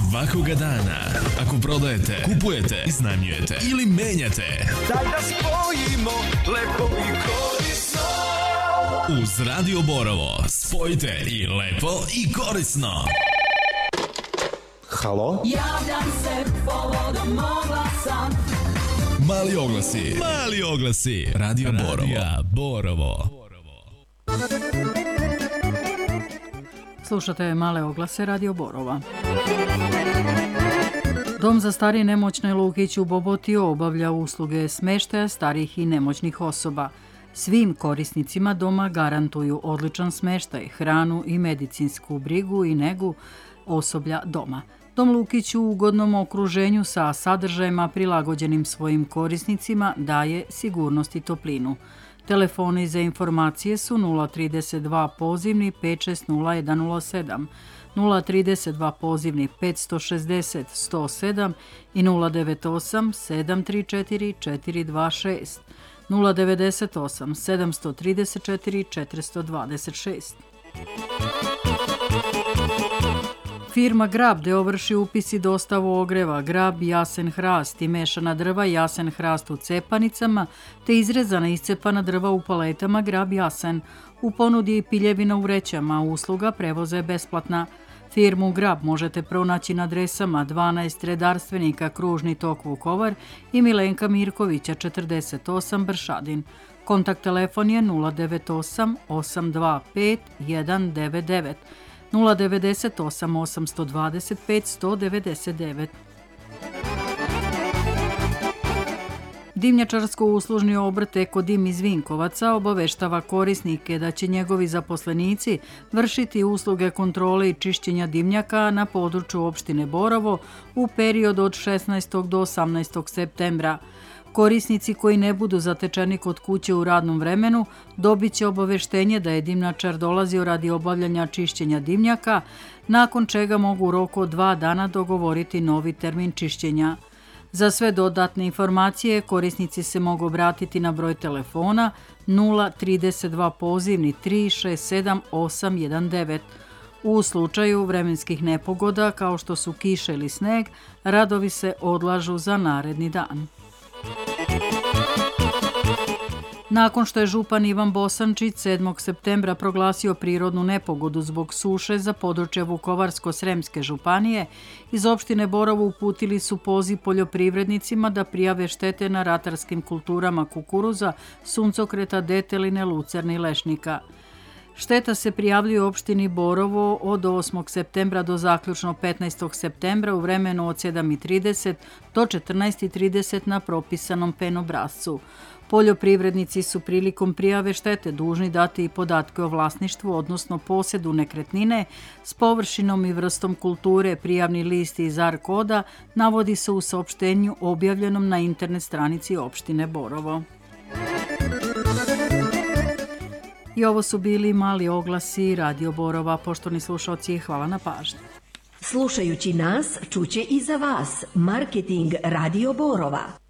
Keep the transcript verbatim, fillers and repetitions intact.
Svakoga dana. Ako prodajete, kupujete, iznajmljujete ili menjate, daj da spojimo lepo i korisno. Uz Radio Borovo spojite i lepo i korisno. Halo? Javljam se povodom oglasa. Mali oglasi, mali oglasi. Radio Borovo. Borovo. Slušate male oglase Radio Borova. Dom za starije nemoćne Lukić u Bobotiju obavlja usluge smeštaja starih i nemoćnih osoba. Svim korisnicima doma garantuju odličan smeštaj, hranu i medicinsku brigu i negu osoblja doma. Dom Lukić u ugodnom okruženju sa sadržajima prilagođenim svojim korisnicima daje sigurnost i toplinu. Telefoni za informacije su nula trideset dva pozivni pet šest nula jedan nula sedam, nula trideset dva pozivni pet šezdeset sto sedam i nula devet osam sedam tri četiri četiri dva šest, nula devet osam sedam tri četiri četiri dva šest. Firma Grab deo vrši upis i dostavu ogreva, grab, jasen hrast i mešana drva, jasen hrast u cepanicama, te izrezana iscepana drva u paletama, grab jasen. U ponudi je i piljevina u vrećama, usluga prevoza je besplatna. Firmu Grab možete pronaći na adresama dvanaest Redarstvenika, Kružni tok Vukovar i Milenka Mirkovića četrdeset osam Bršadin. Kontakt telefon je nula devet osam osam dva pet jedan devet devet, nula devet osam osam dva pet jedan sto devedeset devet. Dimnjačarsko-uslužni obrt Eko Dim iz Vinkovaca obaveštava korisnike da će njegovi zaposlenici vršiti usluge kontrole i čišćenja dimnjaka na području opštine Borovo u periodu od šesnaestog do osamnaestog septembra. Korisnici koji ne budu zatečeni kod kuće u radnom vremenu dobit će obaveštenje da je dimnjačar dolazio radi obavljanja čišćenja dimnjaka, nakon čega mogu u roku od dva dana dogovoriti novi termin čišćenja. Za sve dodatne informacije korisnici se mogu obratiti na broj telefona nula trideset dva pozivni tri šest sedam osam jedan devet. U slučaju vremenskih nepogoda kao što su kiša ili sneg, radovi se odlažu za naredni dan. Nakon što je župan Ivan Bosančić sedmog septembra proglasio prirodnu nepogodu zbog suše za područje Vukovarsko-Sremske županije, iz opštine Borovo uputili su poziv poljoprivrednicima da prijave štete na ratarskim kulturama kukuruza, suncokreta, deteline, lucerne i lešnika. Šteta se prijavljuje u opštini Borovo od osmog septembra do zaključno petnaestog septembra u vremenu od sedam i trideset do četrnaest i trideset na propisanom P E N obrascu. Poljoprivrednici su prilikom prijave štete dužni dati i podatke o vlasništvu, odnosno posedu nekretnine s površinom i vrstom kulture. Prijavni list iz A R koda navodi se u saopštenju objavljenom na internet stranici opštine Borovo. I ovo su bili mali oglasi Radio Borova. Poštovani slušalci, hvala na pažnji. Slušajući nas, čuće i za vas. Marketing Radio Borova.